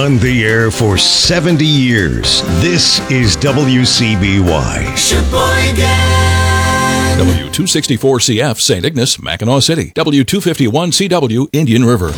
On the air for 70 years, this is WCBY. Sheboygan. W264CF, St. Ignace, Mackinac City. W251CW, Indian River.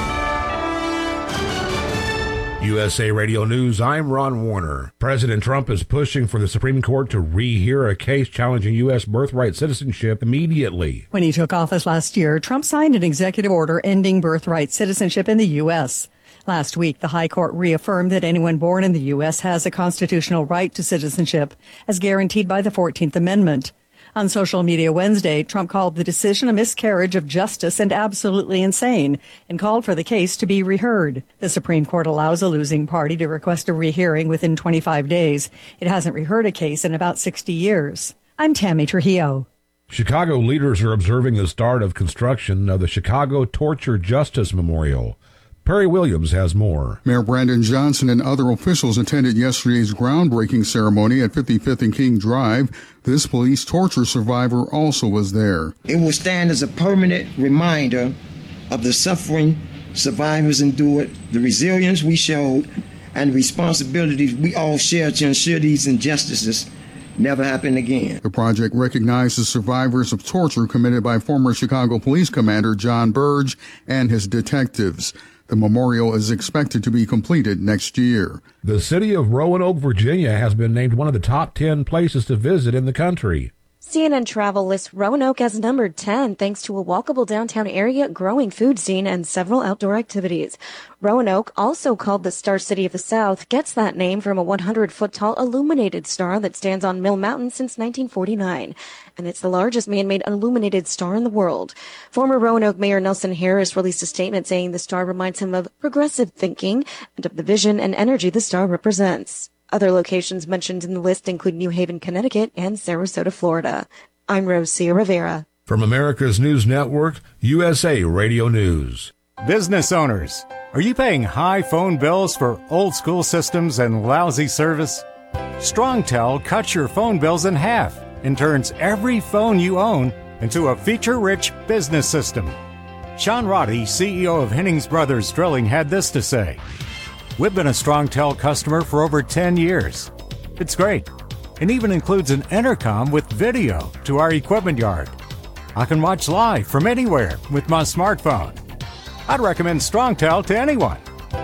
USA Radio News, I'm Ron Warner. President Trump is pushing for the Supreme Court to rehear a case challenging U.S. birthright citizenship immediately. When he took office last year, Trump signed an executive order ending birthright citizenship in the U.S. Last week, the High Court reaffirmed that anyone born in the U.S. has a constitutional right to citizenship, as guaranteed by the 14th Amendment. On social media Wednesday, Trump called the decision a miscarriage of justice and absolutely insane, and called for the case to be reheard. The Supreme Court allows a losing party to request a rehearing within 25 days. It hasn't reheard a case in about 60 years. I'm Tammy Trujillo. Chicago leaders are observing the start of construction of the Chicago Torture Justice Memorial. Perry Williams has more. Mayor Brandon Johnson and other officials attended yesterday's groundbreaking ceremony at 55th and King Drive. This police torture survivor also was there. It will stand as a permanent reminder of the suffering survivors endured, the resilience we showed, and the responsibilities we all share to ensure these injustices never happen again. The project recognizes survivors of torture committed by former Chicago Police Commander John Burge and his detectives. The memorial is expected to be completed next year. The city of Roanoke, Virginia has been named one of the top 10 places to visit in the country. CNN Travel lists Roanoke as number 10 thanks to a walkable downtown area, growing food scene, and several outdoor activities. Roanoke, also called the Star City of the South, gets that name from a 100-foot-tall illuminated star that stands on Mill Mountain since 1949. And it's the largest man-made illuminated star in the world. Former Roanoke Mayor Nelson Harris released a statement saying the star reminds him of progressive thinking and of the vision and energy the star represents. Other locations mentioned in the list include New Haven, Connecticut, and Sarasota, Florida. I'm Rosia Rivera. From America's News Network, USA Radio News. Business owners, are you paying high phone bills for old-school systems and lousy service? StrongTel cuts your phone bills in half and turns every phone you own into a feature-rich business system. Sean Roddy, CEO of Hennings Brothers Drilling, had this to say. We've been a StrongTel customer for over 10 years. It's great, and even includes an intercom with video to our equipment yard. I can watch live from anywhere with my smartphone. I'd recommend StrongTel to anyone.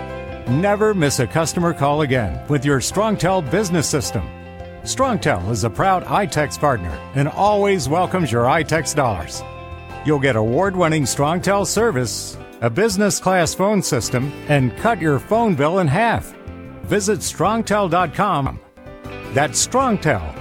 Never miss a customer call again with your StrongTel business system. StrongTel is a proud iTex partner and always welcomes your iTex dollars. You'll get award-winning StrongTel service, a business-class phone system, and cut your phone bill in half. Visit strongtel.com. That's StrongTel,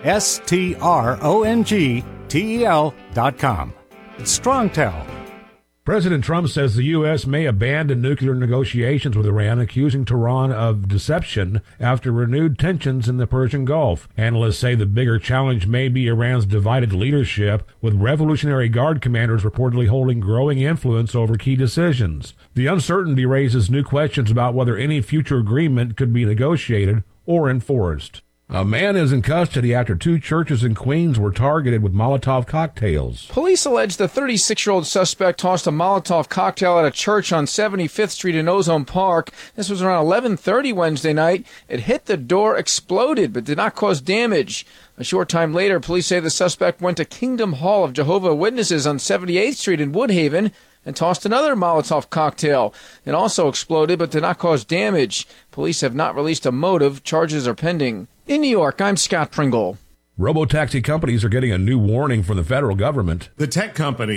StrongTel.com. It's StrongTel. President Trump says the U.S. may abandon nuclear negotiations with Iran, accusing Tehran of deception after renewed tensions in the Persian Gulf. Analysts say the bigger challenge may be Iran's divided leadership, with Revolutionary Guard commanders reportedly holding growing influence over key decisions. The uncertainty raises new questions about whether any future agreement could be negotiated or enforced. A man is in custody after two churches in Queens were targeted with Molotov cocktails. Police allege the 36-year-old suspect tossed a Molotov cocktail at a church on 75th Street in Ozone Park. This was around 11:30 Wednesday night. It hit the door, exploded, but did not cause damage. A short time later, police say the suspect went to Kingdom Hall of Jehovah's Witnesses on 78th Street in Woodhaven and tossed another Molotov cocktail. It also exploded, but did not cause damage. Police have not released a motive. Charges are pending. In New York, I'm Scott Pringle. Robotaxi companies are getting a new warning from the federal government. The tech company